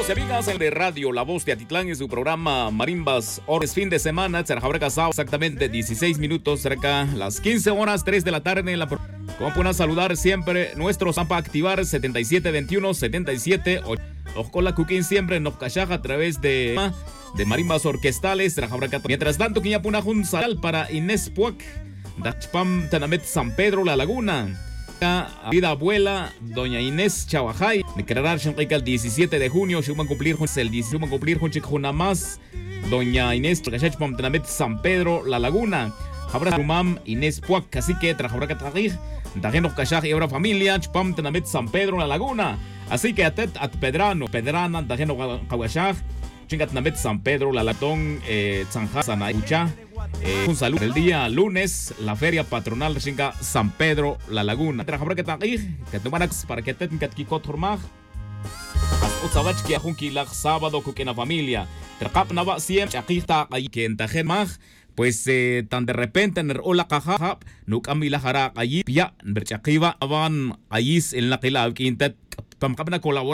Amigos y amigas de Radio La Voz de Atitlán, en su programa Marimbas Horas Fin de Semana, exactamente 16 minutos, cerca las 15 horas, 3 de la tarde. Como pueden saludar siempre nuestros para activar 7721 77 Ojola Cooking siempre nos cachaja a través de marimbas orquestales. Mientras tanto, que ya puna un sal para Inés Puac, Dachpam Tanamet San Pedro La Laguna. Vida abuela, doña Inés Chavajay, declarar el 17 de junio, se van a cumplir el 17 cumplir con más, doña Inés Chachachpam Tanamet San Pedro La Laguna. Habrá su mam Inés Puac, así que trabajará que trabajar, Dajeno Cachaj y ahora familia, Chpam Tanamet San Pedro La Laguna. Así que at Pedrana, Dajeno Kawashaj, Chingat Tanamet San Pedro La Latón, Zanjasana Ucha. Un saludo. El día lunes, la feria patronal de Chinga San Pedro La Laguna. Trabajar que taquir, que tu manax para que te tengas que cotormar. Utsabach que ajunki la sábado con la familia. Tracap nava siempre chakita ahí que entajen más. Pues tan de repente en el hola caja, no cambia la jara allí, ya, berchakiva van allí en la que la quinta, pamcapna colaborar.